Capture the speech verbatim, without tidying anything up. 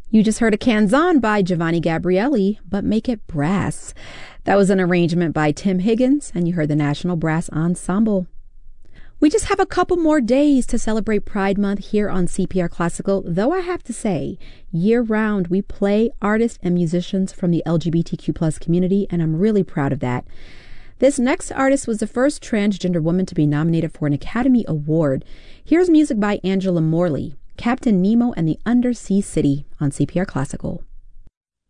You just heard a Canzon by Giovanni Gabrielli, but make it brass. That was an arrangement by Tim Higgins, and you heard the National Brass Ensemble. We just have a couple more days to celebrate Pride Month here on C P R Classical, though I have to say, year-round we play artists and musicians from the L G B T Q plus community, and I'm really proud of that. This next artist was the first transgender woman to be nominated for an Academy Award. Here's music by Angela Morley, Captain Nemo and the Undersea City on C P R Classical.